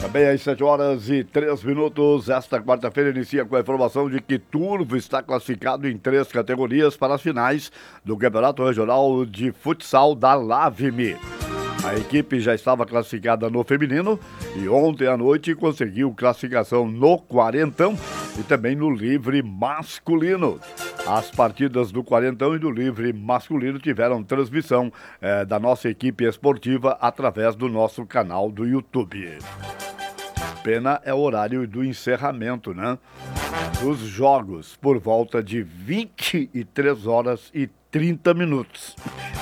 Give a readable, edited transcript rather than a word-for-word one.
Também às 7h03. Esta quarta-feira inicia com a informação de que Turvo está classificado em 3 categorias para as finais do Campeonato Regional de Futsal da Lavime. A equipe já estava classificada no feminino e ontem à noite conseguiu classificação no quarentão e também no livre masculino. As partidas do quarentão e do livre masculino tiveram transmissão da nossa equipe esportiva através do nosso canal do YouTube. Pena é o horário do encerramento, né? Dos jogos, por volta de 23h30.